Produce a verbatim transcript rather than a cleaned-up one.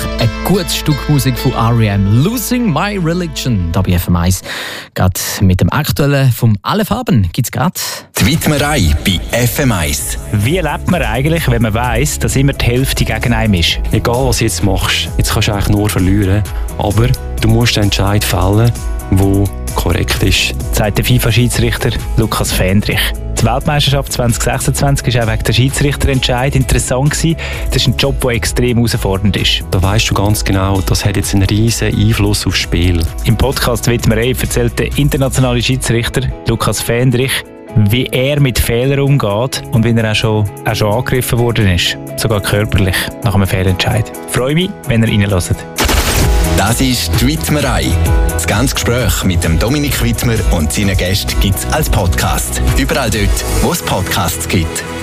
ein gutes Stück Musik von R E M, «Losing My Religion», da bei F M eins. Gerade mit dem aktuellen vom «Alle Farben» gibt es gerade die Widmerei bei F M eins. Wie lebt man eigentlich, wenn man weiss, dass immer die Hälfte gegen einen ist? Egal was du jetzt machst, jetzt kannst du eigentlich nur verlieren, aber du musst den Entscheid fällen, der korrekt ist. Sagt der FIFA-Schiedsrichter Lukas Fendrich. Die Weltmeisterschaft zwanzig sechsundzwanzig war auch wegen der Schiedsrichterentscheid interessant gewesen. Das ist ein Job, der extrem herausfordernd ist. Da weisst du ganz genau, das hat jetzt einen riesen Einfluss aufs Spiel. Im Podcast «Widmerei» erzählt der internationale Schiedsrichter Lukas Fendrich, wie er mit Fehlern umgeht und wie er auch schon, auch schon angegriffen worden ist. Sogar körperlich, nach einem Fehlentscheid. Ich freue mich, wenn ihr reinhört. Das ist die Widmerei. Das ganze Gespräch mit dem Dominik Widmer und seinen Gästen gibt es als Podcast. Überall dort, wo es Podcasts gibt.